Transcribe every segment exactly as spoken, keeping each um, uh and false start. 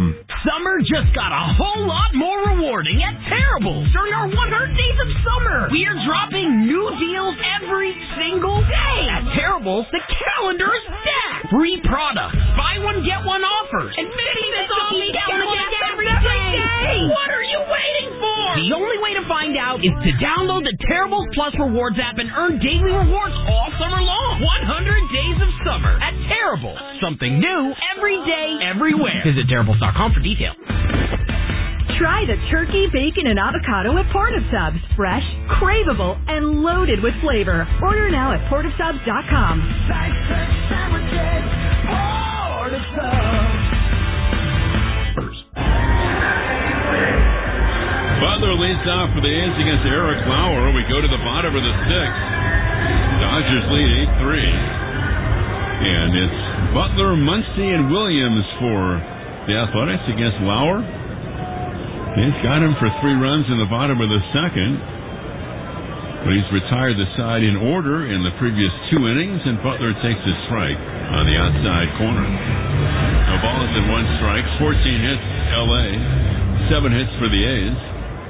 com. Summer just got a whole lot more rewarding at Terrible during our one hundred Days of Summer. We are dropping new deals every single day. At Terrible, the calendar is stacked. Free products, buy one, get one offers, and fifty cents off the calendar every day. What are you waiting for? The only way to find out is to download the Terrible Plus Rewards app and earn daily rewards all summer long. one hundred Days of Summer at Terrible. Something new every day, everywhere. Visit Terribles dot com for details. Try the turkey, bacon, and avocado at Portive Subs. Fresh, craveable, and loaded with flavor. Order now at Portive Subs dot com. Butler leads off for the A's against Eric Lauer. We go to the bottom of the sixth. Dodgers lead eight three. And it's Butler, Muncy, and Williams for the Athletics against Lauer. He's got him for three runs in the bottom of the second. But he's retired the side in order in the previous two innings, and Butler takes a strike on the outside corner. No balls in one strike, fourteen hits L A, seven hits for the A's.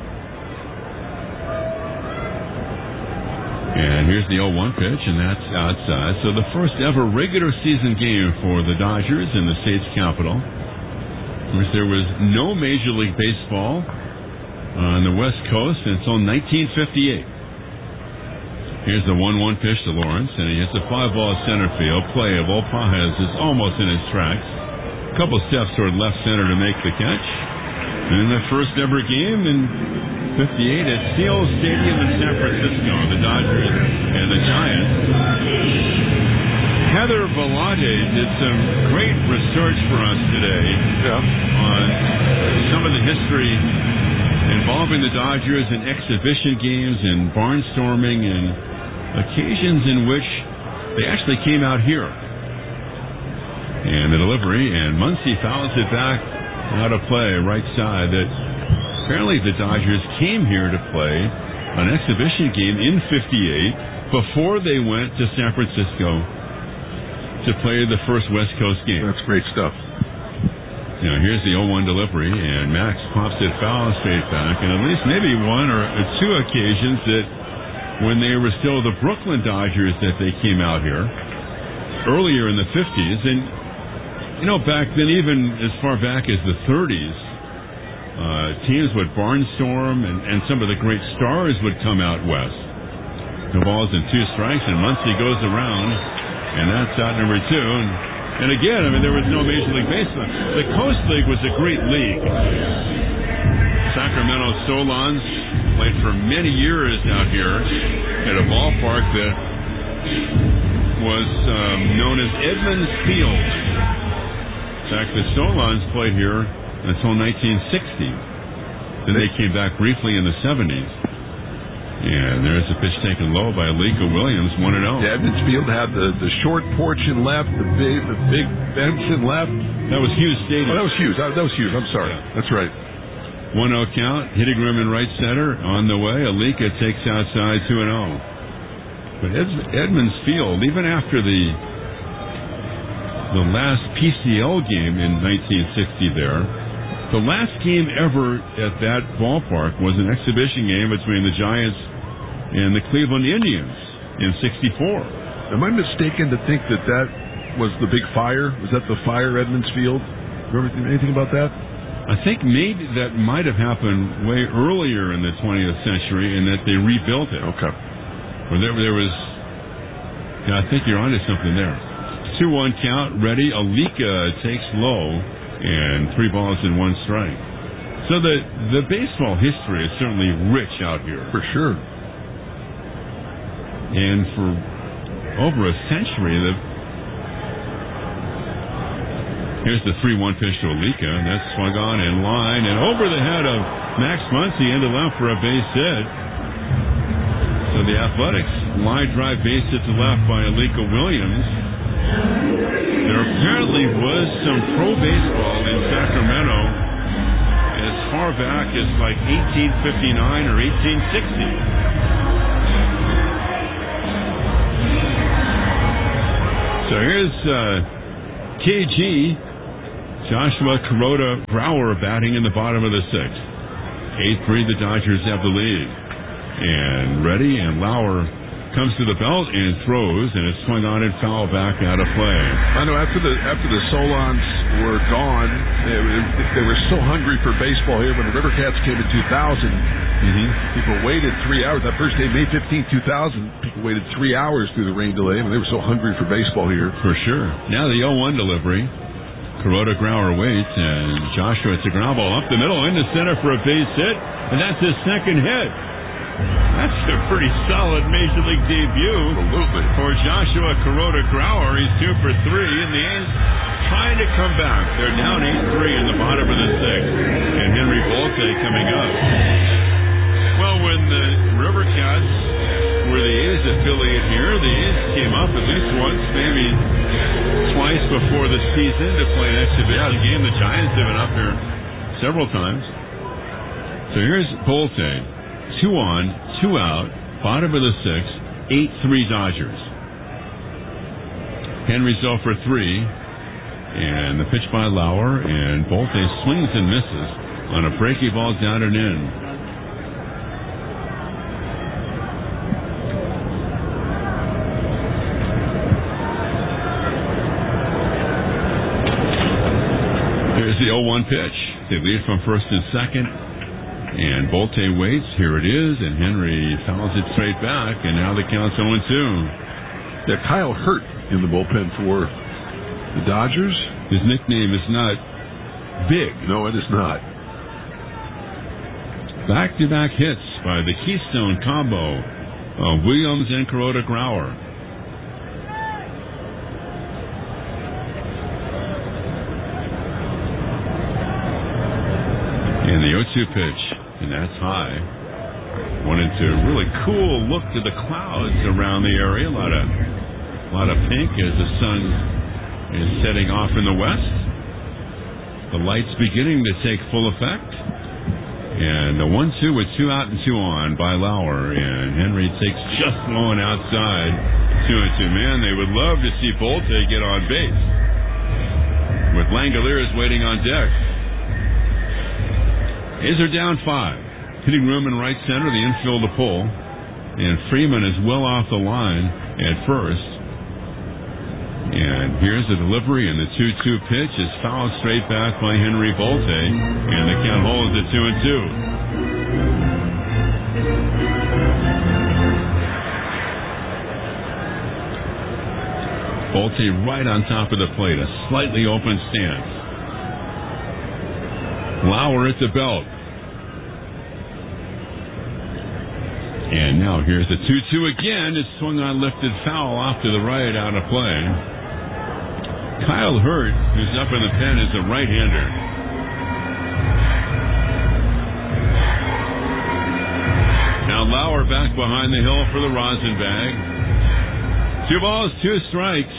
And here's the oh one pitch, and that's outside. So the first ever regular season game for the Dodgers in the state's capital. Of course, there was no Major League Baseball on the West Coast until nineteen fifty-eight. Here's the one one pitch to Lawrence, and he hits a fly ball center field. Playable. Pages is almost in his tracks. A couple steps toward left center to make the catch. And in the first ever game in fifty-eight at Seal Stadium in San Francisco, the Dodgers and the Giants. Heather Bellotte did some great research for us today yeah. on some of the history involving the Dodgers in exhibition games and barnstorming and occasions in which they actually came out here. And the delivery, and Muncy fouls it back out of play, right side, that apparently the Dodgers came here to play an exhibition game in fifty-eight before they went to San Francisco to play the first West Coast game. That's great stuff. You know, here's the oh one delivery, and Max pops it foul straight back, and at least maybe one or two occasions that when they were still the Brooklyn Dodgers that they came out here earlier in the fifties, and you know, back then, even as far back as the thirties, uh, teams would barnstorm, and, and some of the great stars would come out west. The ball's in two strikes, and Muncy goes around, and that's out number two. And, and again, I mean, there was no Major League Baseball. The Coast League was a great league. Sacramento Solons played for many years out here at a ballpark that was um, known as Edmonds Field. In fact, the Solons played here until nineteen sixty. Then they came back briefly in the seventies. And there's a pitch taken low by Alika Williams, one and oh. Yeah, Edmonds Field had the, the short porch in left, the big the big bench in left. That was Hughes Stadium. Oh, that was Hughes. That, that was Hughes. I'm sorry. Yeah. That's right. one oh count. Hittingham in right center. On the way. Alika takes outside two and oh. But Ed- Edmonds Field, even after the the last P C L game in nineteen sixty there, the last game ever at that ballpark was an exhibition game between the Giants and the Cleveland Indians in sixty-four. Am I mistaken to think that that was the big fire? Was that the fire Edmonds Field? Remember anything about that? I think maybe that might have happened way earlier in the twentieth century and that they rebuilt it. Okay. Well, there, there was, yeah, I think you're onto something there. two one count, ready. Alika takes low, and three balls and one strike. So the, the baseball history is certainly rich out here. For sure. And for over a century, the, here's the three one pitch to Alika, and that's swung on in line, and over the head of Max Muncy into left for a base hit. So the Athletics line drive base hit to left by Alika Williams. There apparently was some pro baseball in Sacramento as far back as like eighteen fifty-nine or eighteen sixty. So here's uh, K G Joshua Kuroda Grauer batting in the bottom of the sixth. eight three, the Dodgers have the lead. And ready, and Lauer comes to the belt and throws, and it's swung on and foul back out of play. I know after the after the Solons were gone, they, they were so hungry for baseball here. When the River Cats came in two thousand, mm-hmm. people waited three hours. That first day, May fifteenth, two thousand, people waited three hours through the rain delay. I mean, they were so hungry for baseball here. For sure. Now the oh one delivery. Kuroda Grauer waits, and Joshua, it's a ground ball up the middle into center for a base hit, and that's his second hit. That's a pretty solid Major League debut. Absolutely. For Joshua Kuroda Grauer. He's two for three, and the A's trying to come back. They're down eight three in the bottom of the sixth, and Henry Bolte coming up. Well, when the River Cats were the A's affiliate here, the A's came up at least once, maybe twice before the season to play an exhibition game. The Giants have been up here several times. So here's Bolte. Two on, two out, bottom of the sixth, eight three Dodgers. Henry's oh for three, and the pitch by Lauer, and Bolte swings and misses on a breaky ball down and in. There's the oh one pitch. They lead from first and second. And Bolte waits. Here it is. And Henry fouls it straight back. And now the count's oh and two. Yeah, Kyle Hurt in the bullpen for the Dodgers. His nickname is not Big. No, it is not. Back-to-back hits by the Keystone combo of Williams and Kuroda Grauer. And the oh two pitch. And that's high. Wanted to really cool look to the clouds around the area. A lot of, a lot of pink as the sun is setting off in the west. The light's beginning to take full effect. And the one two with two out and two on by Lauer. And Henry takes just one outside. Two and two. Man, they would love to see Bolte get on base. With Langoliers waiting on deck. A's are down five. Hitting room in right center, the infield to pull. And Freeman is well off the line at first. And here's the delivery, and the two two pitch is fouled straight back by Henry Bolte. And the count holds at two and two. Bolte right on top of the plate, a slightly open stance. Lauer at the belt. And now here's the two two again. It's swung on, lifted foul off to the right, out of play. Kyle Hurt, who's up in the pen, is a right-hander. Now Lauer back behind the hill for the rosin bag. Two balls, two strikes.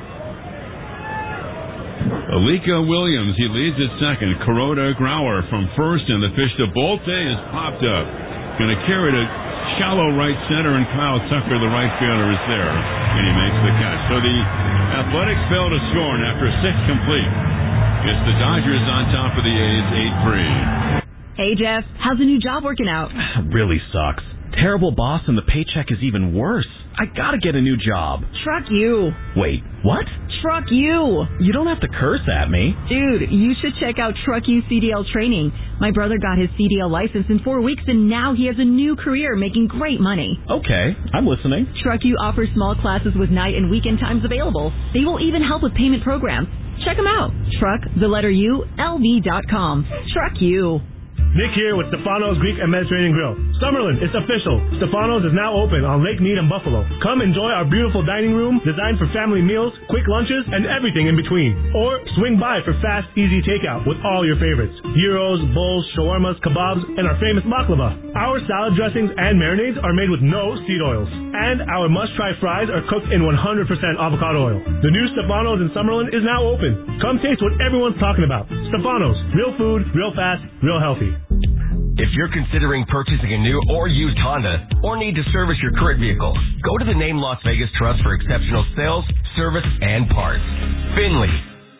Alika Williams, he leads at second. Kuroda Grauer from first, and the pitch to Bolte is popped up. Going to carry to shallow right center, and Kyle Tucker, the right fielder, is there, and he makes the catch. So the Athletics fail to score, and after six complete, it's the Dodgers on top of the A's, eight three. Hey, Jeff, how's the new job working out? Really sucks. Terrible boss, and the paycheck is even worse. I gotta get a new job. Truck you. Wait, what? Truck you. You don't have to curse at me. Dude, you should check out Truck You C D L training. My brother got his C D L license in four weeks, and now he has a new career making great money. Okay, I'm listening. Truck You offers small classes with night and weekend times available. They will even help with payment programs. Check them out. Truck, the letter U, L V dot com. Truck You. Nick here with Stefano's Greek and Mediterranean Grill. Summerlin, it's official. Stefano's is now open on Lake Mead and Buffalo. Come enjoy our beautiful dining room designed for family meals, quick lunches, and everything in between. Or swing by for fast, easy takeout with all your favorites. Gyros, bowls, shawarmas, kebabs, and our famous baklava. Our salad dressings and marinades are made with no seed oils. And our must-try fries are cooked in one hundred percent avocado oil. The new Stefano's in Summerlin is now open. Come taste what everyone's talking about. Stefano's, real food, real fast, real healthy. If you're considering purchasing a new or used Honda or need to service your current vehicle, go to the Name Las Vegas Trust for exceptional sales, service, and parts. Finley,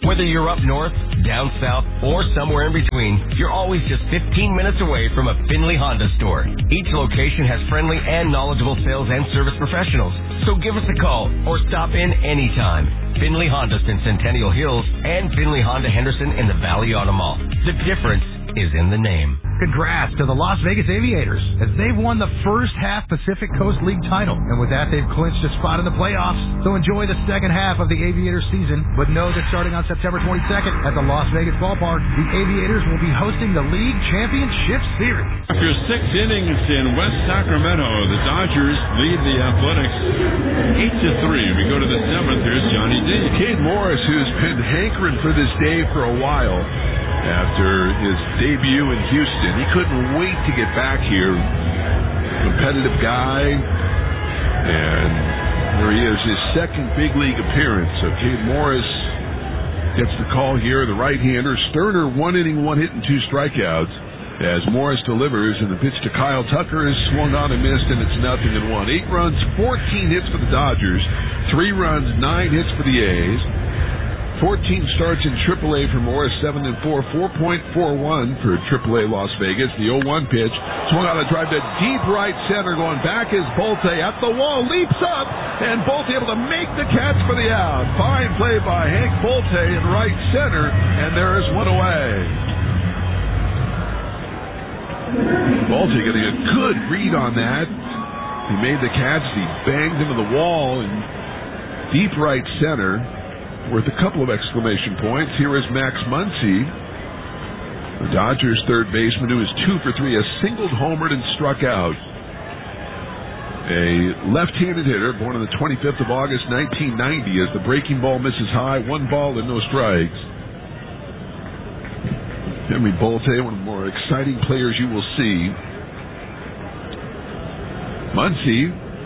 Whether you're up north, down south, or somewhere in between, you're always just fifteen minutes away from a Findlay Honda store. Each location has friendly and knowledgeable sales and service professionals. So give us a call or stop in anytime. Findlay Honda in Centennial Hills and Findlay Honda Henderson in the Valley Auto Mall. The difference is in the name. Congrats to the Las Vegas Aviators as they've won the first half Pacific Coast League title. And with that, they've clinched a spot in the playoffs. So enjoy the second half of the Aviators season. But know that starting on September twenty-second at the Las Vegas Ballpark, the Aviators will be hosting the League Championship Series. After six innings in West Sacramento, the Dodgers lead the Athletics eight to three. We go to the seventh. Here's Johnny D. Cade Morris, who's been hankering for this day for a while after his debut in Houston. He couldn't wait to get back here. Competitive guy. And there he is, his second big league appearance. So Cade Morris gets the call here, the right-hander. Sterner, one inning, one hit, and two strikeouts. As Morris delivers, and the pitch to Kyle Tucker is swung on and missed, and it's nothing and one. Eight runs, fourteen hits for the Dodgers. Three runs, nine hits for the A's. fourteen starts in triple A for Morris, seven and four, four point four one for triple A Las Vegas. The oh one pitch, swung on a drive to deep right center, going back is Bolte at the wall, leaps up, and Bolte able to make the catch for the out. Fine play by Hank Bolte in right center, and there is one away. Bolte getting a good read on that. He made the catch, he banged into the wall in deep right center. Worth a couple of exclamation points. Here is Max Muncy, the Dodgers third baseman, who is two for three, has singled, homered, and struck out. A left-handed hitter, born on the twenty-fifth of August, nineteen ninety, as the breaking ball misses high, one ball and no strikes. Henry Bolte, one of the more exciting players you will see. Muncy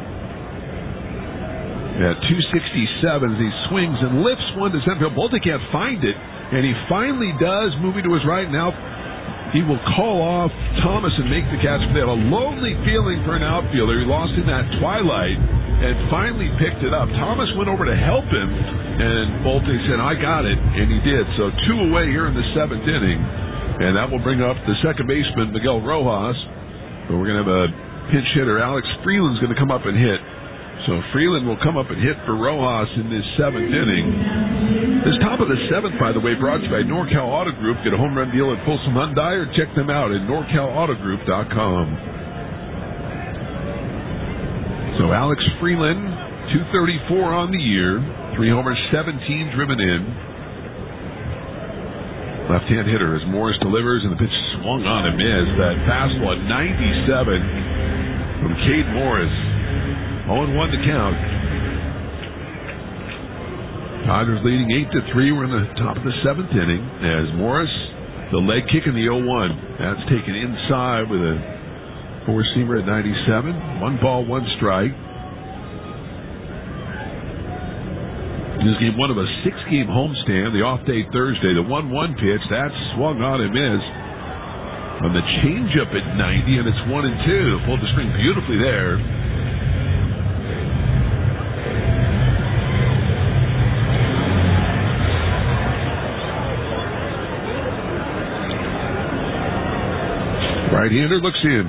at two sixty-seven as he swings and lifts one to center field. Bolte can't find it, and he finally does, moving to his right. Now he will call off Thomas and make the catch. They had a lonely feeling for an outfielder. He lost in that twilight and finally picked it up. Thomas went over to help him, and Bolte said, I got it, and he did. So two away here in the seventh inning, and that will bring up the second baseman, Miguel Rojas. But we're going to have a pinch hitter. Alex Freeland's going to come up and hit. So Freeland will come up and hit for Rojas in this seventh inning. This top of the seventh, by the way, brought to you by NorCal Auto Group. Get a home run deal at Folsom Hyundai or check them out at nor cal auto group dot com. So Alex Freeland, two thirty-four on the year, three homers, seventeen driven in. Left-hand hitter as Morris delivers, and the pitch swung on and missed. That fastball at ninety-seven from Cade Morris. oh and one to count. Dodgers leading eight to three. We're in the top of the seventh inning as Morris, the leg kick in the oh one. That's taken inside with a four-seamer at ninety-seven. One ball, one strike. This is game one of a six-game homestand. The off-day Thursday, the one one pitch, that's swung on and missed. On the changeup at ninety, and it's one and two. Pulled the string beautifully there. Right-hander looks in.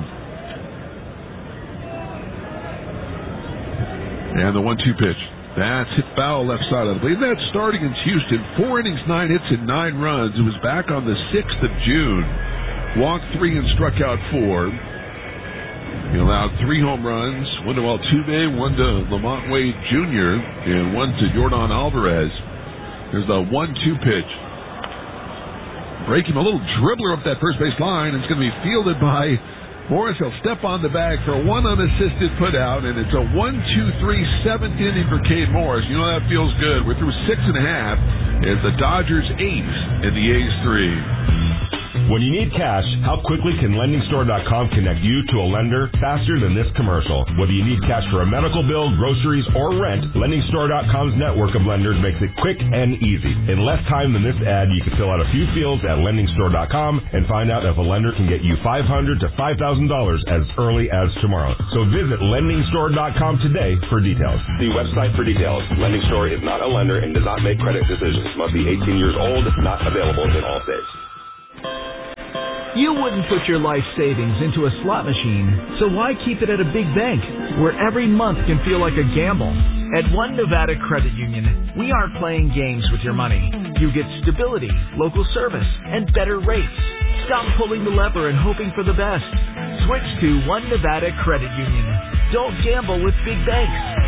And the one two pitch. That's hit foul left side of the plate. That's starting in Houston. Four innings, nine hits, and nine runs. It was back on the sixth of June. Walked three and struck out four. He allowed three home runs. One to Altuve, one to Lamont Wade Junior, and one to Yordan Alvarez. There's the one two pitch. Breaking a little dribbler up that first base line. It's going to be fielded by Morris. He'll step on the bag for one unassisted put out, and it's a one two three seventh inning for Cade Morris. You know that feels good. We're through six and a half as the Dodgers eight and the A's three. When you need cash, how quickly can lending store dot com connect you to a lender faster than this commercial? Whether you need cash for a medical bill, groceries, or rent, lending store dot com's network of lenders makes it quick and easy. In less time than this ad, you can fill out a few fields at lending store dot com and find out if a lender can get you five hundred dollars to five thousand dollars as early as tomorrow. So visit lending store dot com today for details. See website for details. Lending Store is not a lender and does not make credit decisions. Must be eighteen years old. Not available in all states. You wouldn't put your life savings into a slot machine, so why keep it at a big bank where every month can feel like a gamble? At One Nevada Credit Union, we aren't playing games with your money. You get stability, local service, and better rates. Stop pulling the lever and hoping for the best. Switch to One Nevada Credit Union. Don't gamble with big banks.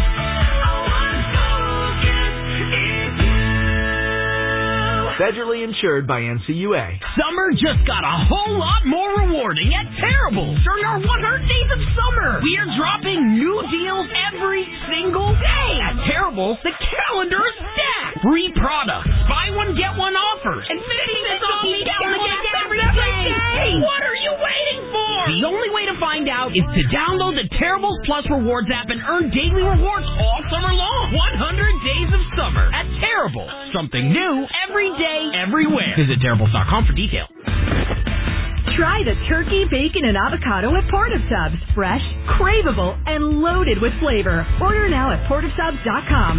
Federally insured by N C U A. Summer just got a whole lot more rewarding at Terrible during our one hundred days of summer. We are dropping new deals every single day. At Terrible's, the calendar is stacked. Free products, buy one, get one offers, and fifty cents off me down the gas every day. What are you waiting for? The only way to find out is to download the Terrible's Plus Rewards app and earn daily rewards all summer long. one hundred days of summer at Terrible. Something new every day. Everywhere. Visit terribles dot com for details. Try the turkey, bacon, and avocado at Port of Subs. Fresh, craveable, and loaded with flavor. Order now at port of subs dot com.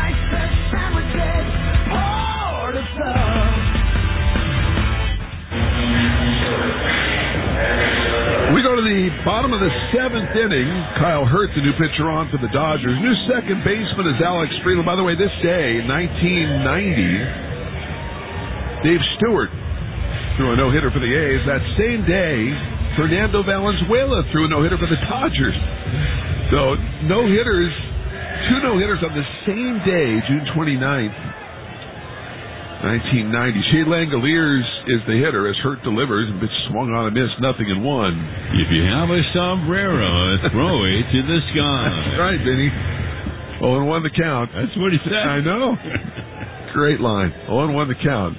We go to the bottom of the seventh inning. Kyle Hurt, the new pitcher on for the Dodgers. New second baseman is Alex Freeland. By the way, this day, nineteen ninety... Dave Stewart threw a no-hitter for the A's. That same day, Fernando Valenzuela threw a no-hitter for the Dodgers. So, no-hitters, two no-hitters on the same day, June twenty-ninth, nineteen ninety. Shea Langoliers is the hitter as Hurt delivers, and pitch swung on and missed, nothing in one. If you have a sombrero, throw it to the sky. That's right, Vinny. oh and one the count. That's what he said. I know. Great line. oh and one the count.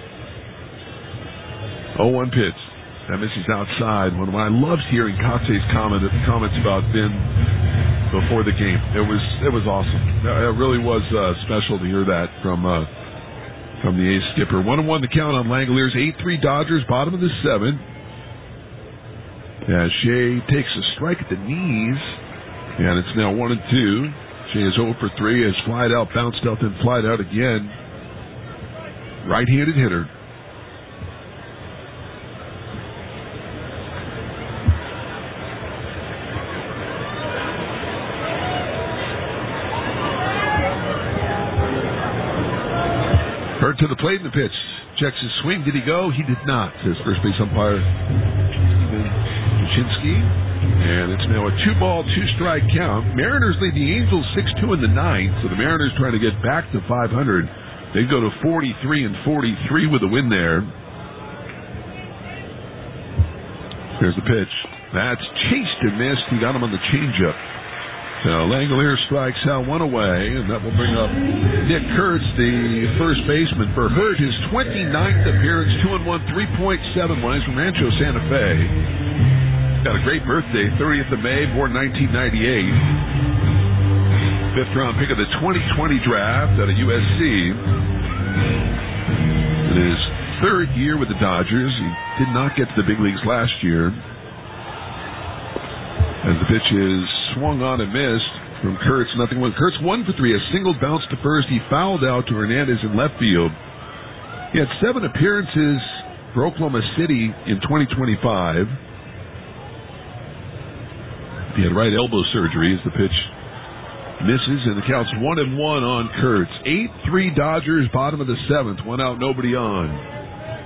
oh one pitch. That misses outside. When I loved hearing Katse's comment, comments about Vin before the game. It was it was awesome. It really was uh, special to hear that from uh, from the A's skipper. One and one the count on Langoliers. eight three Dodgers, bottom of the seventh. As Shea takes a strike at the knees, and it's now one and two. Shea is oh for three. Has flied out, bounced out, then flied out again. Right-handed hitter. Hurt to the plate in the pitch. Checks his swing. Did he go? He did not, says first base umpire Kuczynski. And it's now a two-ball, two-strike count. Mariners lead the Angels six two in the ninth, so the Mariners trying to get back to five hundred. They go to forty-three and forty-three with a win there. Here's the pitch. That's chased and missed. He got him on the changeup. So Langoliers strikes out one away, and that will bring up Nick Kurtz, the first baseman for Hurt, his twenty-ninth appearance, two and one, three point seven one. He's from Rancho Santa Fe. Got a great birthday, thirtieth of May, born nineteen ninety-eight. Fifth round pick of the twenty twenty draft out of U S C. In his third year with the Dodgers, he did not get to the big leagues last year. As the pitch is swung on and missed from Kurtz, nothing. Kurtz one for three, a single bounce to first. He fouled out to Hernandez in left field. He had seven appearances for Oklahoma City in twenty twenty-five. He had right elbow surgery as the pitch misses, and the count's one and one on Kurtz. eight three Dodgers, bottom of the seventh. One out, nobody on.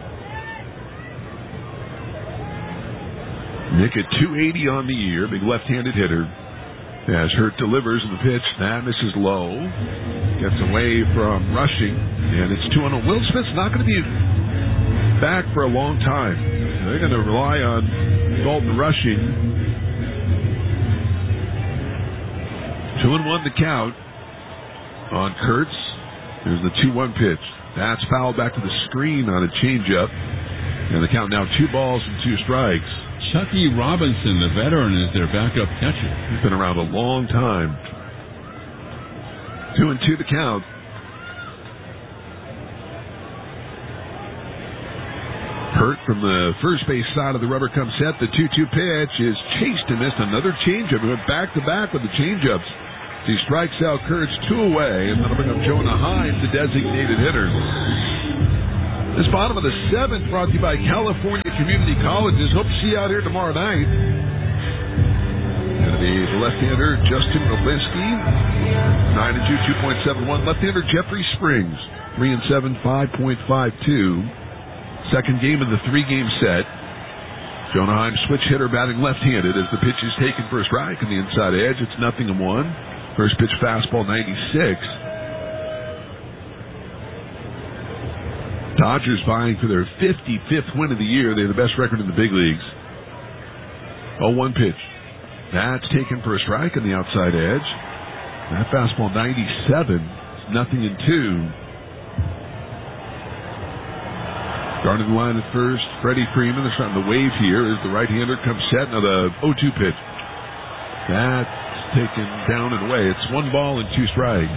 Nick at two eighty on the year, big left-handed hitter. As Hurt delivers in the pitch, that misses low. Gets away from Rushing, and it's two and oh. Will Smith's not going to be back for a long time. They're going to rely on Dalton Rushing. Two and one the count on Kurtz. There's the two one pitch. That's fouled back to the screen on a changeup. And the count now two balls and two strikes. Chucky Robinson, the veteran, is their backup catcher. He's been around a long time. Two and two the count. Hurt from the first base side of the rubber comes set. The two two pitch is chased and missed. Another changeup. He went back to back with the changeups. He strikes out Kurtz two away, and that'll bring up Jonah Hines, the designated hitter. This bottom of the seventh brought to you by California Community Colleges. Hope to see you out here tomorrow night. Going to be the left-hander Justin Olinsky, nine and two, two point seven one. Left-hander Jeffrey Springs, three and seven, five point five two. Second game of the three-game set. Jonah Hines, switch hitter, batting left-handed as the pitch is taken for a strike on the inside edge. It's nothing and one. First pitch fastball, ninety-six. Dodgers vying for their fifty-fifth win of the year. They have the best record in the big leagues. oh one pitch. That's taken for a strike on the outside edge. That fastball, ninety-seven. It's nothing in two. Guarding the line at first, Freddie Freeman. They're starting to wave here as the right-hander comes set. Now the oh two pitch. That's taken down and away. It's one ball and two strikes.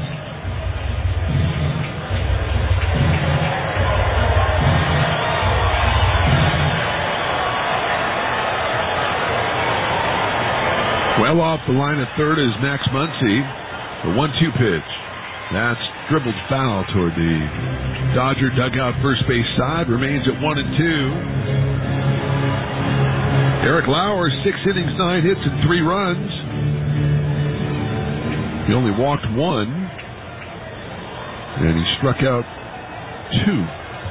Well off the line at third is Max Muncy. The one two pitch. That's dribbled foul toward the Dodger dugout first base side. Remains at one and two. Eric Lauer, six innings, nine hits, and three runs. He only walked one. And he struck out two.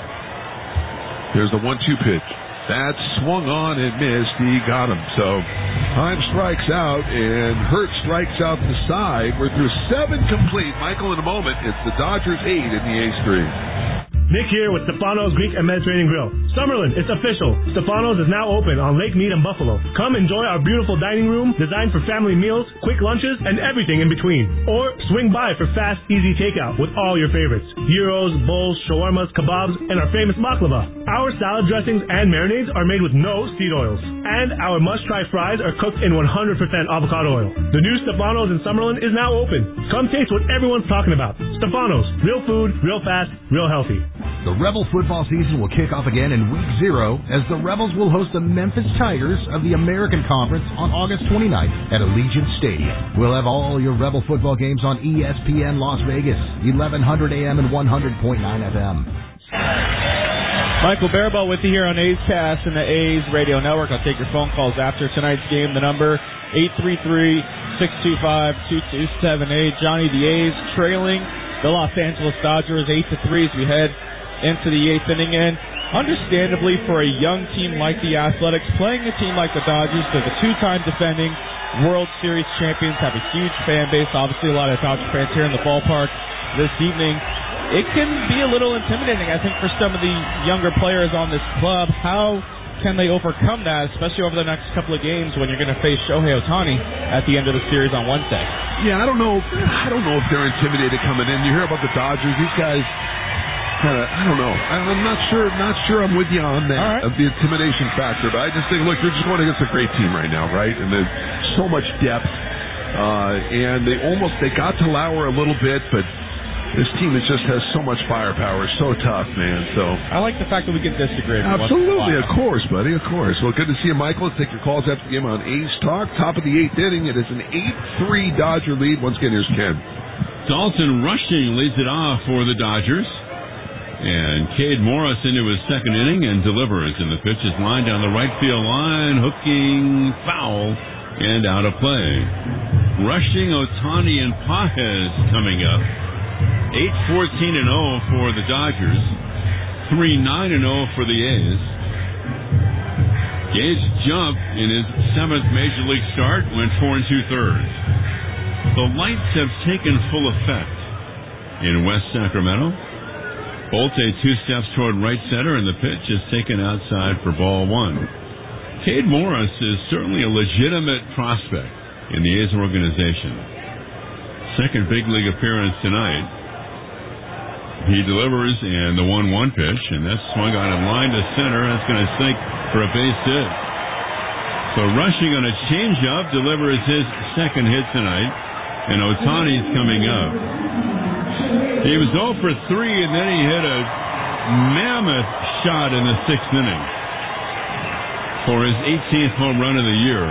There's the one two pitch. That swung on and missed. He got him. So Hines strikes out, and Hurt strikes out the side. We're through seven complete. Michael, in a moment, it's the Dodgers eight in the eighth stream. Nick here with Stefano's Greek and Mediterranean Grill. Summerlin, it's official. Stefano's is now open on Lake Mead and Buffalo. Come enjoy our beautiful dining room designed for family meals, quick lunches, and everything in between. Or swing by for fast, easy takeout with all your favorites. Gyros, bowls, shawarmas, kebabs, and our famous baklava. Our salad dressings and marinades are made with no seed oils. And our must-try fries are cooked in one hundred percent avocado oil. The new Stefano's in Summerlin is now open. Come taste what everyone's talking about. Stefano's, real food, real fast, real healthy. The Rebel football season will kick off again in week zero as the Rebels will host the Memphis Tigers of the American Conference on August twenty-ninth at Allegiant Stadium. We'll have all your Rebel football games on E S P N Las Vegas, eleven hundred A M and one hundred point nine F M. Michael Barabell with you here on A's Cast and the A's Radio Network. I'll take your phone calls after tonight's game. The number eight three three, six two five, two two seven eight. Johnny, the A's trailing the Los Angeles Dodgers eight to three as we head into the eighth inning. And understandably, for a young team like the Athletics, playing a team like the Dodgers, they're the two-time defending World Series champions, have a huge fan base. Obviously, a lot of Dodger fans here in the ballpark this evening. It can be a little intimidating, I think, for some of the younger players on this club. How can they overcome that, especially over the next couple of games when you're going to face Shohei Ohtani at the end of the series on Wednesday? Yeah, I don't know. I don't know if they're intimidated coming in. You hear about the Dodgers; these guys, kind of, I don't know. I'm not sure. Not sure I'm with you on that right. of the intimidation factor. But I just think, look, they're just going against a great team right now, right? And there's so much depth, uh, and they almost they got to Lauer a little bit, but this team is just has so much firepower, so tough, man. So I like the fact that we can disagree. Absolutely, of course, buddy, of course. Well, good to see you, Michael. Let's take your calls after the game on A's Talk. Top of the eighth inning. It is an eight three Dodger lead. Once again, here's Ken. Dalton Rushing leads it off for the Dodgers. And Cade Morris into his second inning and delivers. And the pitch is lined down the right field line, hooking foul and out of play. Rushing, Ohtani, and Pages coming up. eight fourteen and oh for the Dodgers. three nine and oh for the A's. Gage jumped in his seventh Major League start, went four and two-thirds. The lights have taken full effect in West Sacramento. Bolte two steps toward right center, and the pitch is taken outside for ball one. Cade Morris is certainly a legitimate prospect in the A's organization. Second big league appearance tonight. He delivers, and the one one pitch, and that's swung on and line to center. That's going to sink for a base hit. So Rushing on a changeup delivers his second hit tonight, and Ohtani's coming up. He was oh for three, and then he hit a mammoth shot in the sixth inning for his eighteenth home run of the year.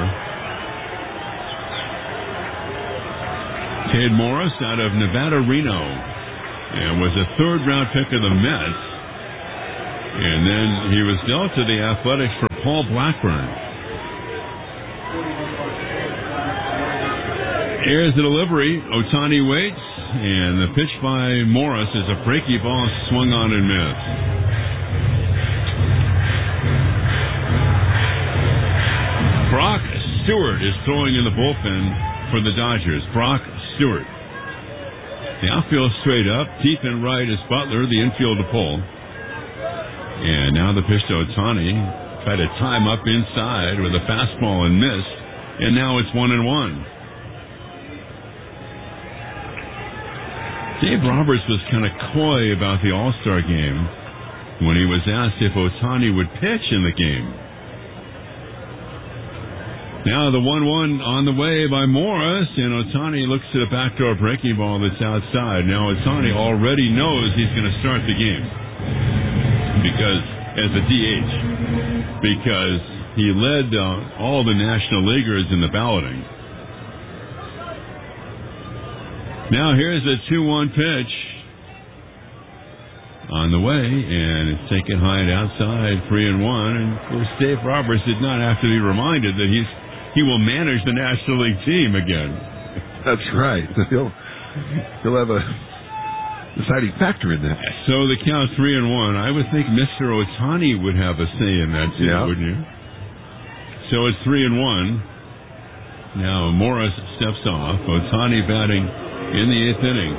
Cade Morris out of Nevada Reno, and was a third-round pick of the Mets. And then he was dealt to the Athletics for Paul Blackburn. Here's the delivery. Ohtani waits, and the pitch by Morris is a breaky ball swung on and missed. Brock Stewart is throwing in the bullpen for the Dodgers. Brock Stewart. The outfield straight up. Deep and right is Butler, the infield to pull. And now the pitch to Ohtani. Tried to time up inside with a fastball and missed. And now it's one and one. Dave Roberts was kind of coy about the All-Star game when he was asked if Ohtani would pitch in the game. Now the one one on the way by Morris, and Ohtani looks at a backdoor breaking ball that's outside. Now Ohtani already knows he's going to start the game because as a D H, because he led uh, all the National Leaguers in the balloting. Now here's a two one pitch on the way, and it's taken high and outside, three and one. And of course, Dave Roberts did not have to be reminded that he's he will manage the National League team again. That's right. He'll he'll have a deciding factor in that. So the count three and one. I would think Mister Ohtani would have a say in that too, yeah. Wouldn't you? So it's three and one. Now Morris steps off. Ohtani batting in the eighth inning.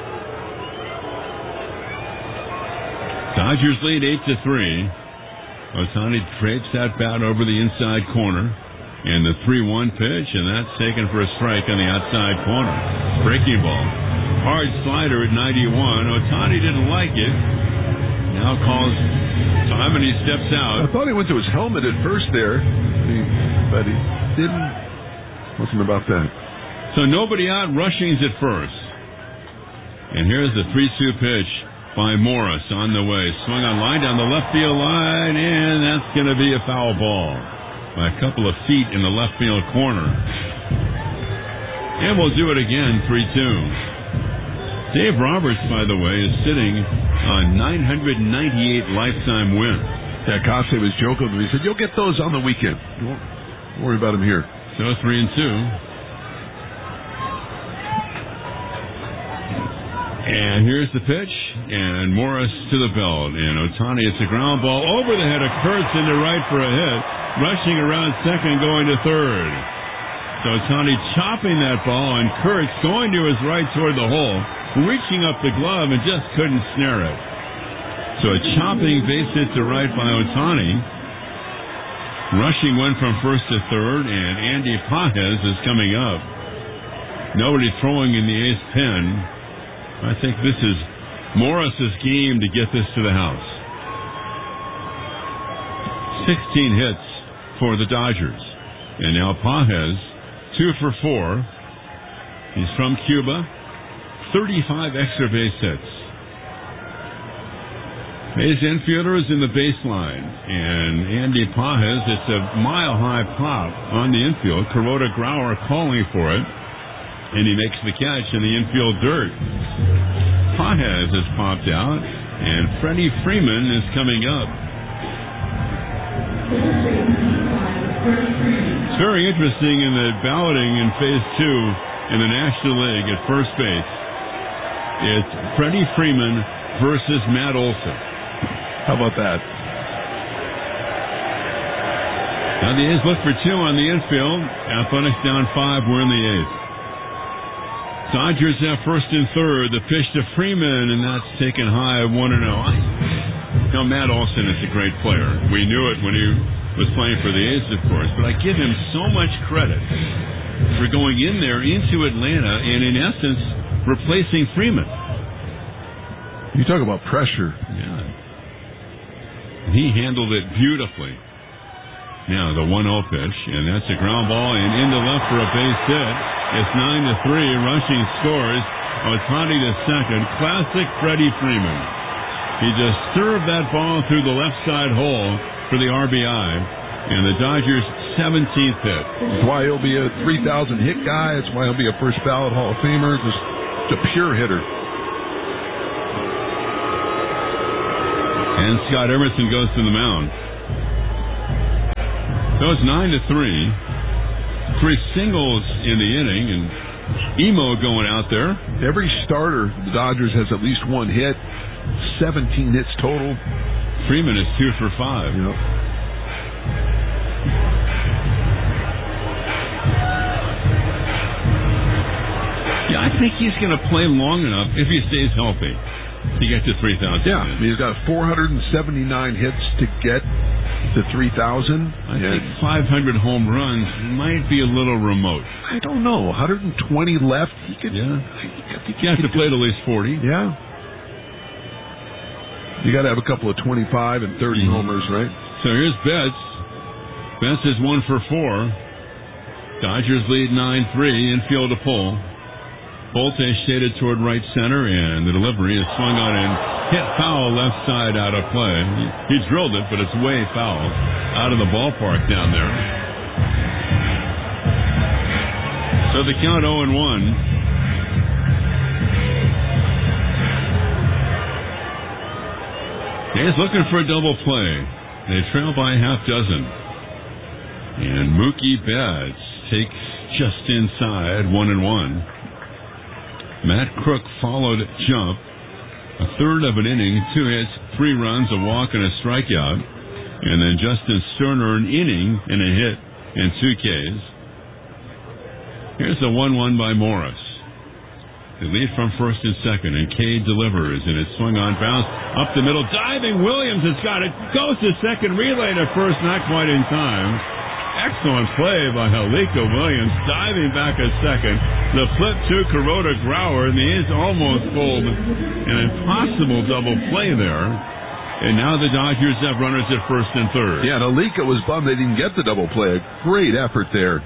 Dodgers lead eight to three. Ohtani drapes that bat over the inside corner. And the three one pitch, and that's taken for a strike on the outside corner. Breaking ball. Hard slider at ninety-one. Ohtani didn't like it. Now calls time, and he steps out. I thought he went to his helmet at first there, but he didn't. Wasn't about that. So nobody out. Rushing's at first. And here's the three two pitch by Morris on the way. Swung on line down the left field line, and that's going to be a foul ball by a couple of feet in the left field corner. And we'll do it again, three two. Dave Roberts, by the way, is sitting on nine hundred ninety-eight lifetime wins. Yeah, Kase was joking with me. He said, you'll get those on the weekend. Don't worry about them here. So three and two. And here's the pitch, and Morris to the belt. And Ohtani, it's a ground ball over the head of Kurtz into right for a hit. Rushing around second, going to third. So Ohtani chopping that ball, and Kurtz going to his right toward the hole, reaching up the glove and just couldn't snare it. So a chopping base hit to right by Ohtani. Rushing went from first to third, and Andy Pages is coming up. Nobody throwing in the ace pen. I think this is Morris's game to get this to the house. sixteen hits for the Dodgers. And now Pages, two for four. He's from Cuba. thirty-five extra base hits. His infielder is in the baseline. And Andy Pages, it's a mile-high pop on the infield. Kuroda Grauer calling for it. And he makes the catch in the infield dirt. Pages has popped out. And Freddie Freeman is coming up. It's very interesting in the balloting in phase two in the National League at first base. It's Freddie Freeman versus Matt Olson. How about that? Now the A's look for two on the infield. Athletics down five. We're in the eighth. Dodgers have first and third. The pitch to Freeman, and that's taken high, one and oh. Now, Matt Olson is a great player. We knew it when he was playing for the A's, of course, but I give him so much credit for going in there into Atlanta and, in essence, replacing Freeman. You talk about pressure. Yeah. He handled it beautifully. Now the one oh pitch, and that's a ground ball, and into left for a base hit. It's nine to three. Rushing scores. Ohtani to second. Classic Freddie Freeman. He just served that ball through the left side hole for the R B I, and the Dodgers' seventeenth hit. That's why he'll be a three thousand hit guy. That's why he'll be a first ballot Hall of Famer. Just a pure hitter. And Scott Emerson goes to the mound. So it's nine to three. Three singles in the inning, and Emo going out there. Every starter, the Dodgers has at least one hit. seventeen hits total. Freeman is two for five. Yep. Yeah, I think he's going to play long enough if he stays healthy to get to three thousand. Yeah, he's got four hundred seventy-nine hits to get to three thousand. I think five hundred home runs might be a little remote. I don't know. one hundred twenty left. He could. Yeah. I think you have to play at least forty. Yeah. You got to have a couple of twenty-five and thirty mm-hmm. homers, right? So here's Betts. Betts is one for four. Dodgers lead nine three. Infield to pull. Bolte shaded toward right center, and the delivery is swung on and hit foul left side out of play. He, he drilled it, but it's way foul out of the ballpark down there. So the count oh and one. He's looking for a double play. They trail by a half dozen. And Mookie Betts takes just inside one and one. Matt Crook followed Jump. A third of an inning, two hits, three runs, a walk, and a strikeout. And then Justin Sterner, an inning and a hit and two Ks. Here's the one one by Morris. They lead from first and second, and Cade delivers, and it's swung on, bounce up the middle. Diving Williams has got it. Goes to second, relay to first, not quite in time. Excellent play by Halika Williams, diving back a second. The flip to Kuroda Grauer, and the A's almost pulled an impossible double play there. And now the Dodgers have runners at first and third. Yeah, and Halika was bummed they didn't get the double play. A great effort there.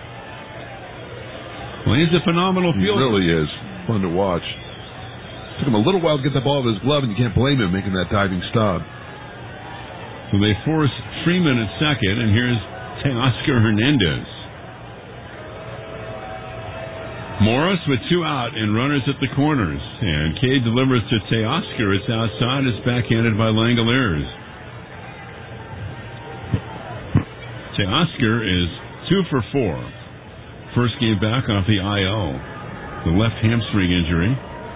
Well, he's a phenomenal fielder. He really is. Fun to watch. Took him a little while to get the ball of his glove, and you can't blame him making that diving stop. So they force Freeman at second, and here's Teoscar Hernandez. Morris with two out and runners at the corners. And Cade delivers to Teoscar. It's outside. It's backhanded by Langoliers. Teoscar is two for four. First game back off the I L. The left hamstring injury.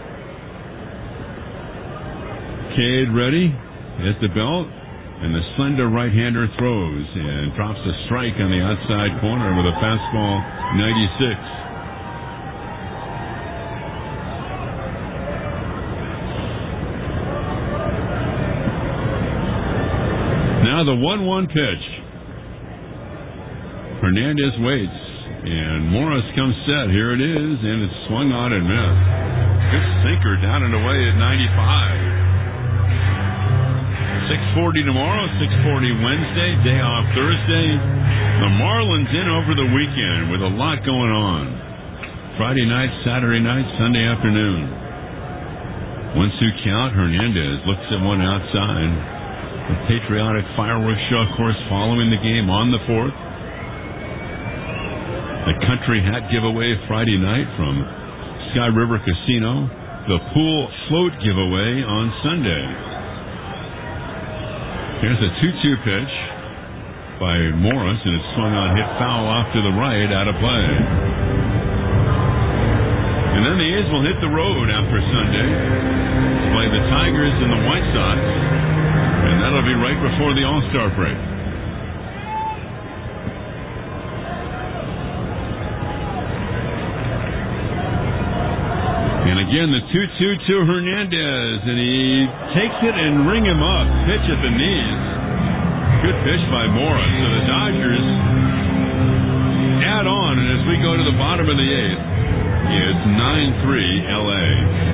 Cade ready at the belt. And the slender right-hander throws and drops a strike on the outside corner with a fastball ninety-six. Now the one one pitch. Hernandez waits, and Morris comes set. Here it is, and it's swung on and missed. Good sinker down and away at ninety-five. six forty tomorrow, six forty Wednesday, day off Thursday. The Marlins in over the weekend with a lot going on. Friday night, Saturday night, Sunday afternoon. One two count, Hernandez looks at one outside. A patriotic fireworks show, of course, following the game on the fourth. The country hat giveaway Friday night from Sky River Casino. The pool float giveaway on Sunday. Here's a two two pitch by Morris, and it's swung on, hit foul off to the right, out of play. And then the A's will hit the road after Sunday to play the Tigers and the White Sox, and that'll be right before the All-Star break. And again, the two two to Hernandez, and he takes it and ring him up. Pitch at the knees. Good pitch by Morris. So the Dodgers add on, and as we go to the bottom of the eighth, it's nine three L A.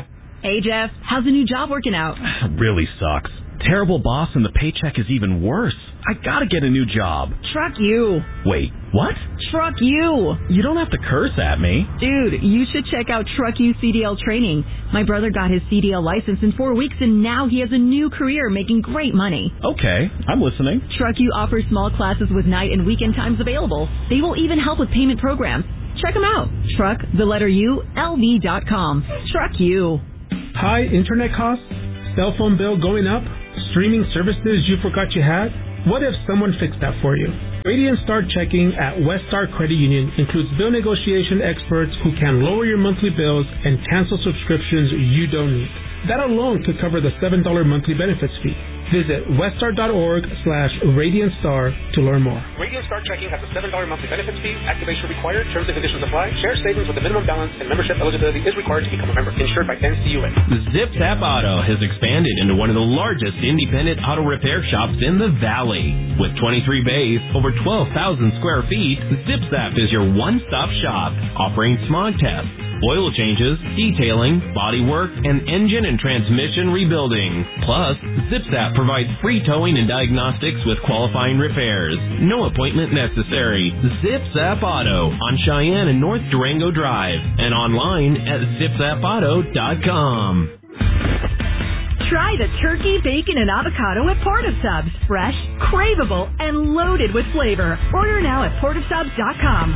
Hey, Jeff. How's the new job working out? Really sucks. Terrible boss and the paycheck is even worse. I gotta get a new job. Truck you. Wait, what? Truck you. You don't have to curse at me. Dude, you should check out Truck You C D L training. My brother got his C D L license in four weeks and now he has a new career making great money. Okay, I'm listening. Truck You offers small classes with night and weekend times available. They will even help with payment programs. Check them out. Truck, the letter U, L V dot com. Truck You. High internet costs? Cell phone bill going up? Streaming services you forgot you had? What if someone fixed that for you? Radiant Star Checking at Westar Credit Union includes bill negotiation experts who can lower your monthly bills and cancel subscriptions you don't need. That alone could cover the seven dollars monthly benefits fee. Visit westar.org slash Radiant Star to learn more. Radiant Star Checking has a seven dollars monthly benefits fee. Activation required. Terms and conditions apply. Share savings with a minimum balance and membership eligibility is required to become a member. Insured by N C U A. Zip Zap Auto has expanded into one of the largest independent auto repair shops in the Valley. With twenty-three bays, over twelve thousand square feet, Zip Zap is your one-stop shop, offering smog tests, oil changes, detailing, body work, and engine and transmission rebuilding. Plus, ZipZap provides free towing and diagnostics with qualifying repairs. No appointment necessary. ZipZap Auto on Cheyenne and North Durango Drive and online at zip zap auto dot com. Try the turkey, bacon, and avocado at Port of Subs. Fresh, craveable, and loaded with flavor. Order now at port of subs dot com.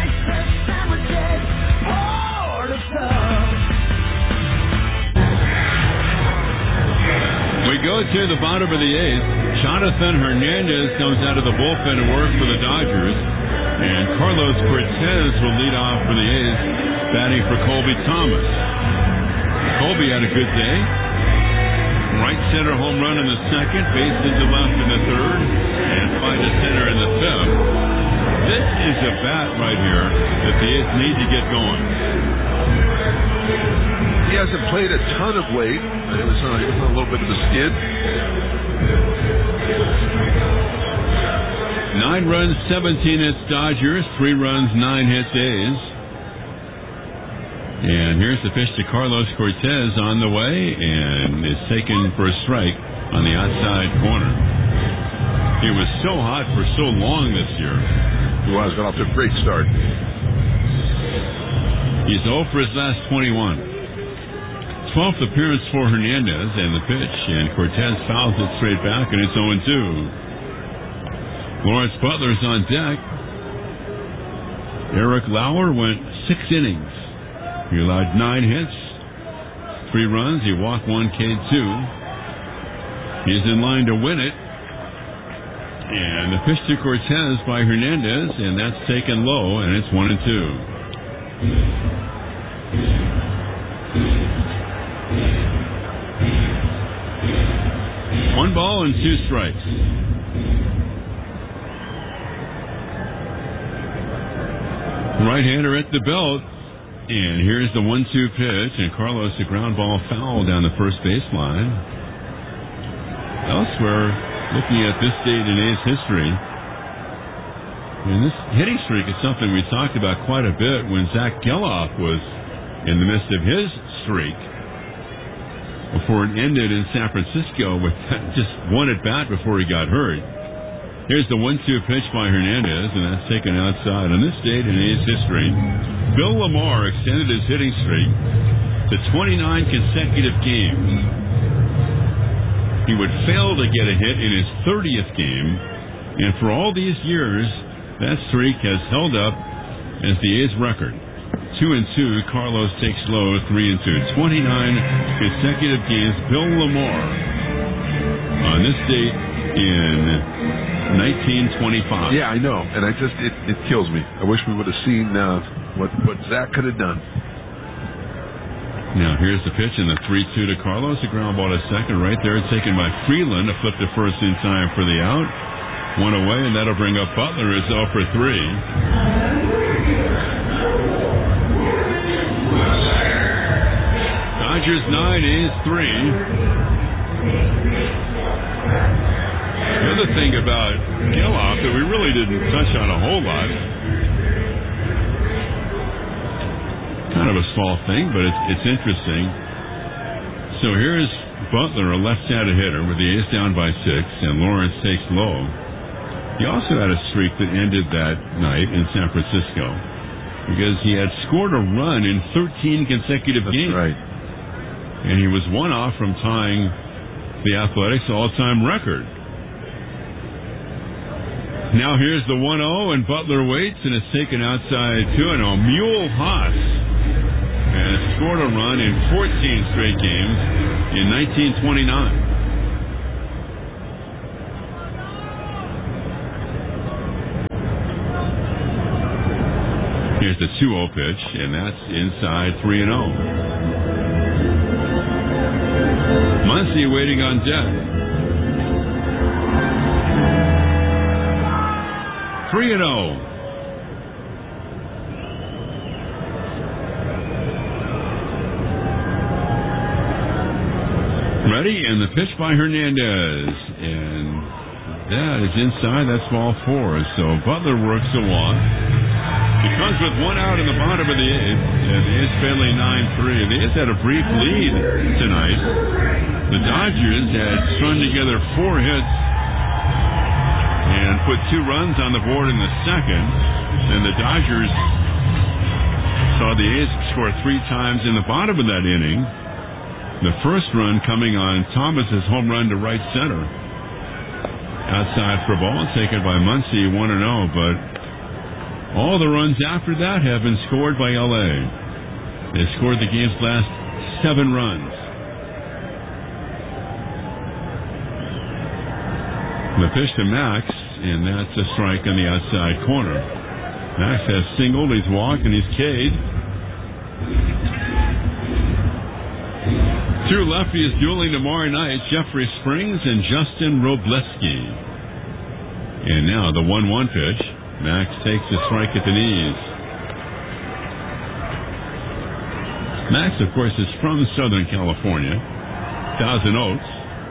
We go to the bottom of the eighth. Jonathan Hernandez comes out of the bullpen to work for the Dodgers. And Carlos Cortez will lead off for the A's, batting for Colby Thomas. Colby had a good day. Right center home run in the second, base into left in the third, and fly to center in the fifth. This is a bat right here that the A's need to get going. He hasn't played a ton of late. It was on, it was on a little bit of the skid. Nine runs, seventeen hits Dodgers, three runs, nine hits A's. And here's the pitch to Carlos Cortez on the way, and is taken for a strike on the outside corner. He was so hot for so long this year. He was, got off to a great start. He's oh for his last twenty-one. twelfth appearance for Hernandez, and the pitch, and Cortez fouls it straight back, and it's oh and two. Lawrence Butler's on deck. Eric Lauer went six innings. He allowed nine hits, three runs. He walked one, K'd two. He's in line to win it. And the pitch to Cortez by Hernandez, and that's taken low, and it's one and two. One ball and two strikes. Right-hander at the belt. And here's the one two pitch, and Carlos, a ground ball foul down the first baseline. Elsewhere, looking at this date in A's history, and this hitting streak is something we talked about quite a bit when Zach Geloff was in the midst of his streak before it ended in San Francisco with just one at bat before he got hurt. Here's the one two pitch by Hernandez, and that's taken outside. On this date in A's history, Bill Lamar extended his hitting streak to twenty-nine consecutive games. He would fail to get a hit in his thirtieth game, and for all these years, that streak has held up as the A's record. Two and two, Carlos takes low, three and two. twenty-nine consecutive games, Bill Lamar. On this date in nineteen twenty-five. Yeah, I know, and I just it, it kills me. I wish we would have seen uh, what what Zach could have done. Now here's the pitch and the three two to Carlos. A ground ball to second, right there, taken by Freeland. A flip to first in time for the out. One away, and that'll bring up Butler as oh for three. Dodgers nine, A's three. The other thing about Geloff that we really didn't touch on a whole lot, kind of a small thing, but it's, it's interesting. So here's Butler, a left-handed hitter, with the A's down by six, and Lawrence takes low. He also had a streak that ended that night in San Francisco because he had scored a run in thirteen consecutive That's games. Right. And he was one off from tying the Athletics all-time record. Now here's the one oh, and Butler waits, and it's taken outside two oh. Mule Haas has scored a run in fourteen straight games in nineteen twenty-nine. Here's the two oh pitch, and that's inside three and oh. Muncy waiting on deck. three and oh. Ready, and the pitch by Hernandez. And that is inside. That's ball four. So Butler works a walk. He comes with one out in the bottom of the eighth, and the A's trailing nine three. The A's had a brief lead tonight. The Dodgers had strung together four hits and put two runs on the board in the second, and the Dodgers saw the A's score three times in the bottom of that inning. The first run coming on Thomas's home run to right center. Outside for a ball taken by Muncy, one and oh, but all the runs after that have been scored by L A. They scored the game's last seven runs. The pitch to Max, and that's a strike on the outside corner. Max has singled, he's walked, and he's K'd. Two lefties dueling tomorrow night, Jeffrey Springs and Justin Robleski. And now the one one pitch. Max takes a strike at the knees. Max, of course, is from Southern California, Thousand Oaks.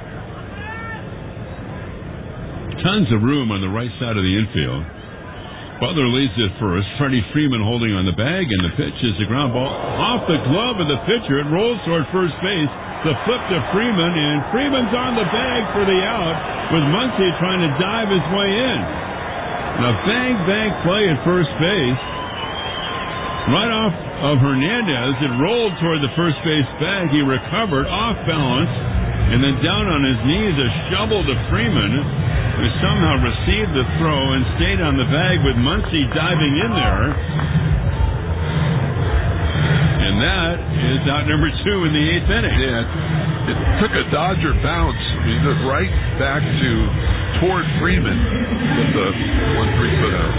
Tons of room on the right side of the infield. Butler leads it first. Freddie Freeman holding on the bag, and the pitch is a ground ball off the glove of the pitcher. It rolls toward first base. The flip to Freeman, and Freeman's on the bag for the out, with Muncy trying to dive his way in. Now, bang, bang play at first base. Right off of Hernandez, it rolled toward the first base bag. He recovered off balance, and then down on his knees, a shovel to Freeman, who somehow received the throw and stayed on the bag with Muncy diving in there. And that is out number two in the eighth inning. Yeah, it, it took a Dodger bounce. I mean, it right back to toward Freeman with the one three foot out.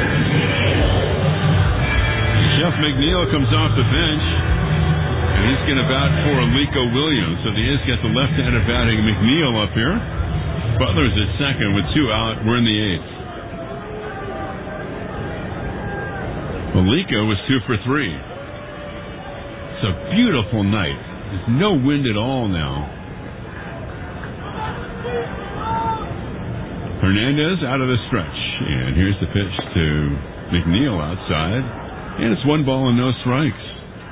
Jeff McNeil comes off the bench, and he's going to bat for Alico Williams. So the A's got the left-handed batting McNeil up here. Butler's at second with two out. We're in the eighth. Alico was two for three. It's a beautiful night. There's no wind at all now. Hernandez out of the stretch. And here's the pitch to McNeil outside. And it's one ball and no strikes.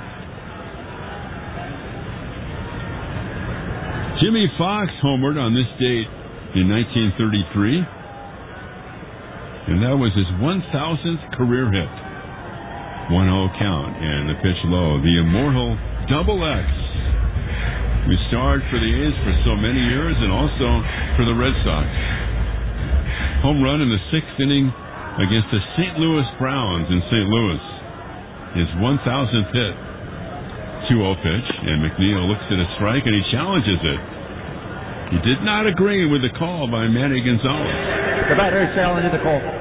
Jimmy Fox homered on this date in nineteen thirty-three. And that was his one thousandth career hit. one oh count, and the pitch low. The immortal Double X, who starred for the A's for so many years and also for the Red Sox. Home run in the sixth inning against the Saint Louis Browns in Saint Louis. His one thousandth hit. two oh pitch, and McNeil looks at a strike and he challenges it. He did not agree with the call by Manny Gonzalez. The batter challenges the call.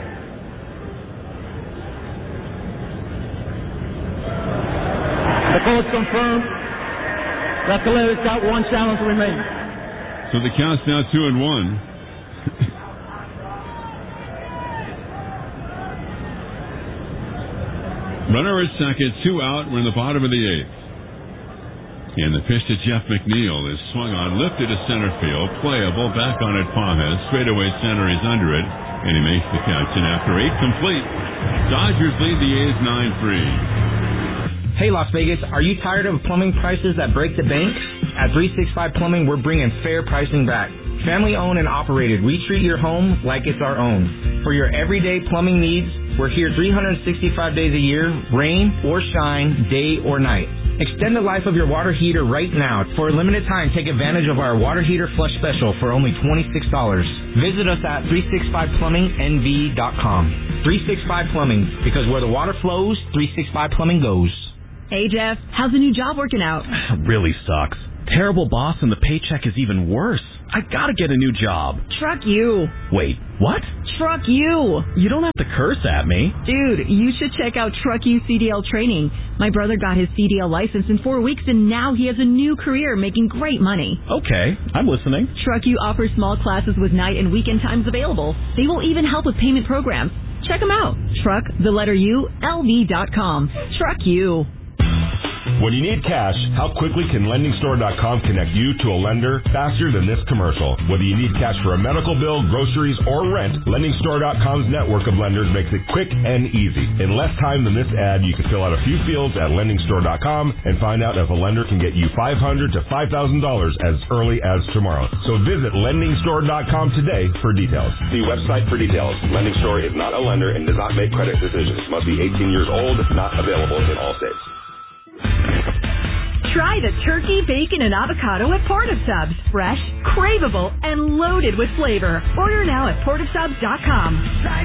The call is confirmed. Rascalero's got one challenge remaining. So the count's now two and one. Runner at second, two out. We're in the bottom of the eighth. And the pitch to Jeff McNeil is swung on, lifted to center field, playable, back on it, Pajes, straightaway center, he's under it, and he makes the catch. And after eight complete, Dodgers lead the A's nine three. Hey, Las Vegas, are you tired of plumbing prices that break the bank? At three sixty-five Plumbing, we're bringing fair pricing back. Family owned and operated, we treat your home like it's our own. For your everyday plumbing needs, we're here three hundred sixty-five days a year, rain or shine, day or night. Extend the life of your water heater right now. For a limited time, take advantage of our water heater flush special for only twenty-six dollars. Visit us at three sixty-five plumbing n v dot com. three sixty-five Plumbing, because where the water flows, three sixty-five Plumbing goes. Hey, Jeff, how's the new job working out? Really sucks. Terrible boss and the paycheck is even worse. I gotta get a new job. Truck you. Wait, what? Truck you. You don't have to curse at me. Dude, you should check out Truck You C D L training. My brother got his C D L license in four weeks and now he has a new career making great money. Okay, I'm listening. Truck You offers small classes with night and weekend times available. They will even help with payment programs. Check them out. Truck, the letter U, L V dot com. Truck You. When you need cash, how quickly can lending store dot com connect you to a lender faster than this commercial? Whether you need cash for a medical bill, groceries, or rent, lending store dot com's network of lenders makes it quick and easy. In less time than this ad, you can fill out a few fields at lending store dot com and find out if a lender can get you five hundred dollars to five thousand dollars as early as tomorrow. So visit lending store dot com today for details. See website for details. Lending Store is not a lender and does not make credit decisions. Must be eighteen years old. Not available in all states. Try the turkey, bacon, and avocado at Port of Subs. Fresh, craveable, and loaded with flavor. Order now at port of subs dot com.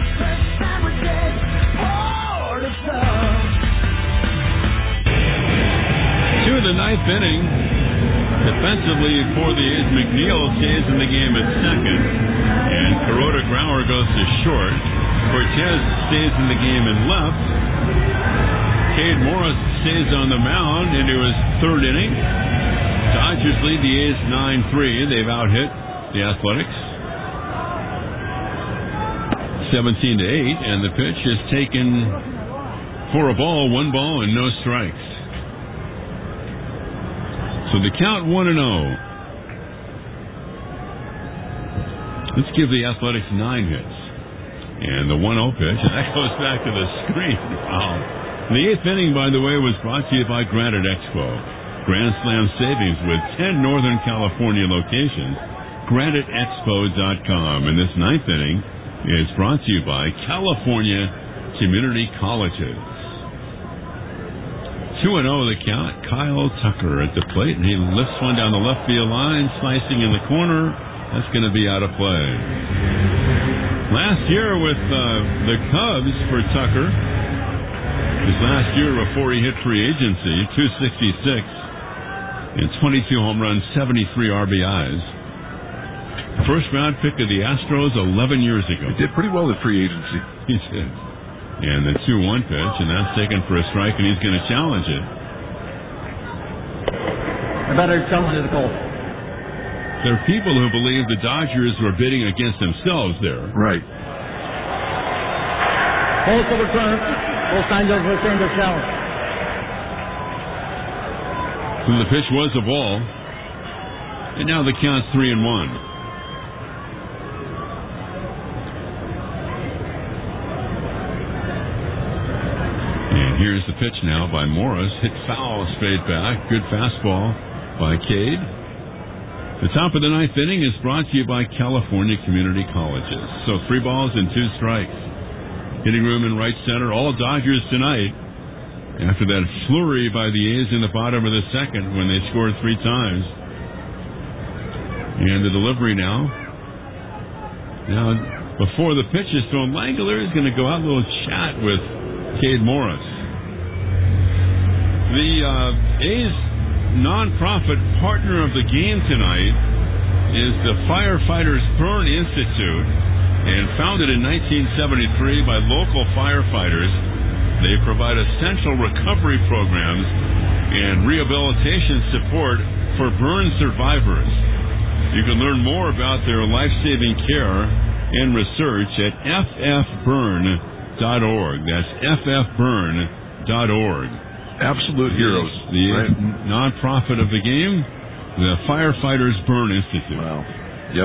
To the ninth inning. Defensively for the A's, McNeil stays in the game at second. And Kuroda Grauer goes to short. Cortez stays in the game in left. Cade Morris stays on the mound into his third inning. Dodgers lead the A's nine three. They've out-hit the Athletics seventeen to eight, and the pitch is taken for a ball, one ball, and no strikes. So the count one and oh. Let's give the Athletics nine hits. And the one oh pitch, and that goes back to the screen. Wow. The eighth inning, by the way, was brought to you by Granite Expo. Grand Slam savings with ten Northern California locations. Granite Expo dot com. And this ninth inning is brought to you by California Community Colleges. two and oh the count. Kyle Tucker at the plate, and he lifts one down the left field line, slicing in the corner. That's going to be out of play. Last year with uh, the Cubs for Tucker, his last year before he hit free agency, two sixty-six and twenty-two home runs, seventy-three R B Is. First round pick of the Astros eleven years ago. He did pretty well at free agency. He did. And the two one pitch, and that's taken for a strike, and he's going to challenge it. The batter challenges the call. There are people who believe the Dodgers were bidding against themselves there. Right. Ball's overturned. Los Angeles returned the challenge. So the pitch was a ball. And now the count's three and one. And here's the pitch now by Morris. Hit foul straight back. Good fastball by Cade. The top of the ninth inning is brought to you by California Community Colleges. So three balls and two strikes. Hitting room in right center. All Dodgers tonight. After that flurry by the A's in the bottom of the second when they scored three times. And the delivery now. Now, before the pitch is thrown, Langler is going to go out a little chat with Cade Morris. The uh, A's nonprofit partner of the game tonight is the Firefighters Burn Institute. And founded in nineteen seventy-three by local firefighters, they provide essential recovery programs and rehabilitation support for burn survivors. You can learn more about their life-saving care and research at f f burn dot org. That's f f burn dot org. Absolute heroes. The right? nonprofit of the game, the Firefighters Burn Institute. Wow. Yep.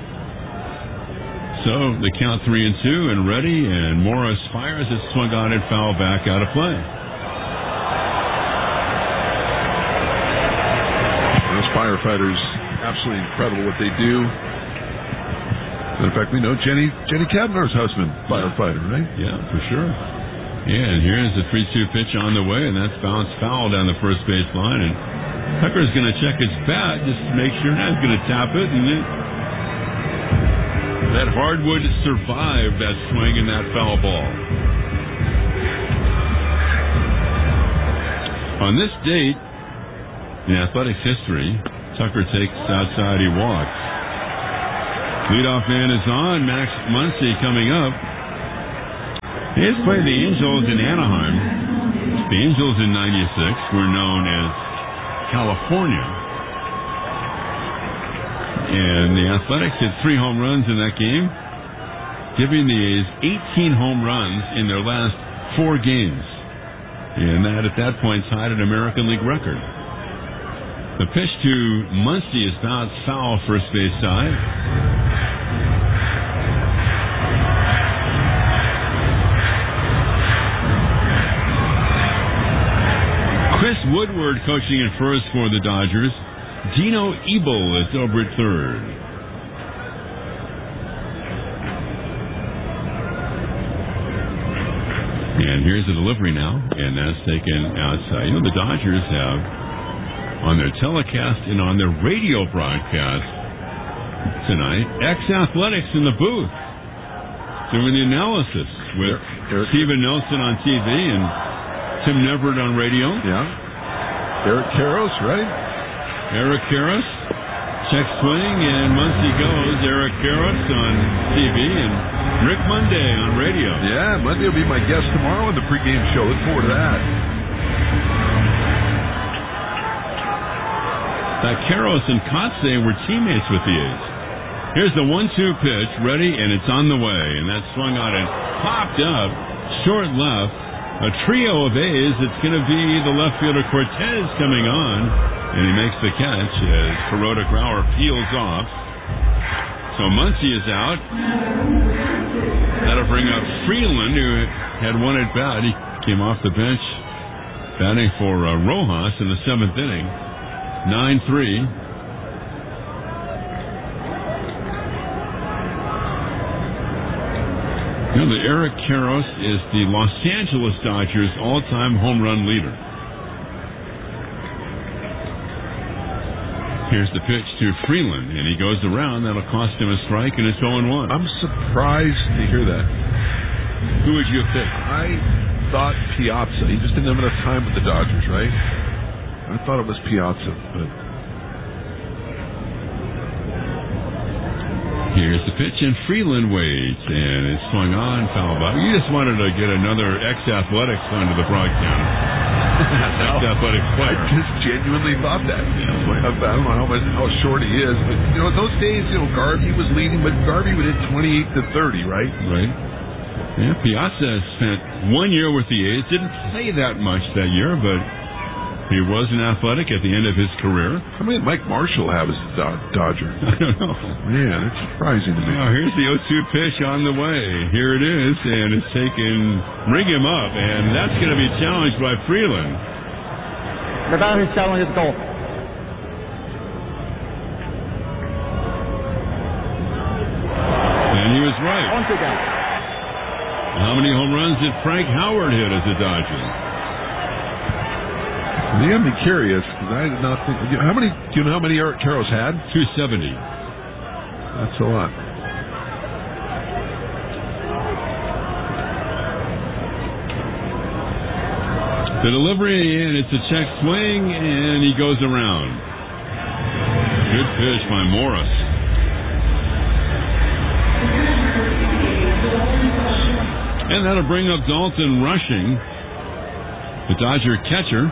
So the count three and two and ready, and Morris fires it, swung on it, foul back, out of play. Those firefighters, absolutely incredible what they do. In fact, we know Jenny Jenny Kavner's husband, firefighter, right? Yeah, for sure. Yeah, and here's the three two pitch on the way, and that's bounced foul down the first base line. And Tucker's going to check his bat just to make sure he's going to tap it. And it, that hardwood survived that swing and that foul ball. On this date in athletics history, Tucker takes outside, he walks. Leadoff man is on. Max Muncy coming up. He has played the Angels in Anaheim. The Angels in ninety-six were known as California. And the Athletics hit three home runs in that game, giving the A's eighteen home runs in their last four games. And that, at that point, tied an American League record. The pitch to Muncy is bounced foul, first base side. Chris Woodward coaching at first for the Dodgers. Dino Ebel is over at third. And here's the delivery now, and that's taken outside. You know, the Dodgers have, on their telecast and on their radio broadcast tonight, ex-athletics in the booth doing the analysis with Eric, Stephen Nelson on T V and Tim Neverett on radio. Yeah. Eric Karros, right? Eric Karros. Check swing, and Muncy goes. Eric Karros on T V and Rick Monday on radio. Yeah, Monday will be my guest tomorrow on the pregame show. Look forward to that. That Karros and Kotze were teammates with the A's. Here's the one two pitch, ready, and it's on the way. And that swung on and popped up, short left. A trio of A's. It's going to be the left fielder Cortez coming on, and he makes the catch as Kuroda Grauer peels off. So Muncy is out. That'll bring up Freeland, who had one at bat. He came off the bench batting for uh, Rojas in the seventh inning. nine three. You know, the Eric Karros is the Los Angeles Dodgers' all-time home run leader. Here's the pitch to Freeland, and he goes around. That'll cost him a strike, and it's oh and one. I'm surprised to hear that. Who would you have picked? I thought Piazza. He just didn't have enough time with the Dodgers, right? I thought it was Piazza, but... Here's the pitch, and Freeland waits, and it's swung on, foul ball. You just wanted to get another ex-athletics onto the broadcast. Ex-athletics player. I just genuinely thought that. Yeah. I don't know how much how short he is, but you know, in those days, you know, Garvey was leading, but Garvey would hit twenty-eight to thirty, right? Right. Yeah, Piazza spent one year with the A's. Didn't play that much that year, but he was an athletic at the end of his career. How many did Mike Marshall have as a do- Dodger? I don't know. Man, it's surprising to me. Now, here's the oh two pitch on the way. Here it is, and it's taken, ring him up, and that's going to be challenged by Freeland. The batter is challenged goal. And he was right. Once again. How many home runs did Frank Howard hit as a Dodger? You have me curious, because I did not think... How many? Do you know how many Eric Karros had? two seventy. That's a lot. The delivery, and it's a check swing, and he goes around. Good pitch by Morris. And that'll bring up Dalton Rushing, the Dodger catcher.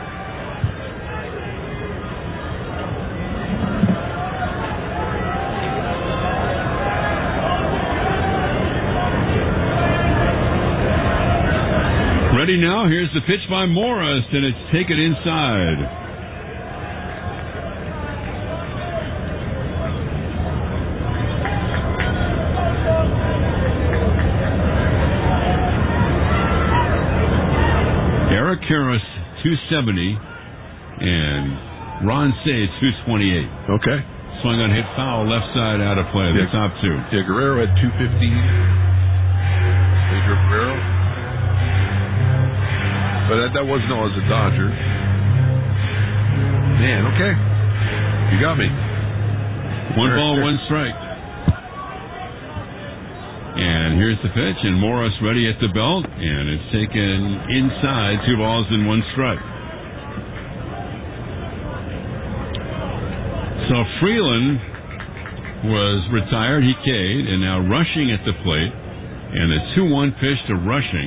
Ready now, here's the pitch by Morris, and it's taken inside. Eric Karros, two seventy, and Ron Say, two twenty-eight. Okay. Swung on, hit foul, left side out of play. The Yeah. top two. Yeah, Guerrero had two fifteen. Pedro Guerrero. But that, that wasn't always a Dodger. Man, okay. You got me. One ball, one strike. And here's the pitch, and Morris ready at the belt, and it's taken inside, two balls and one strike. So Freeland was retired, he K'd, and now Rushing at the plate, and a two one pitch to Rushing.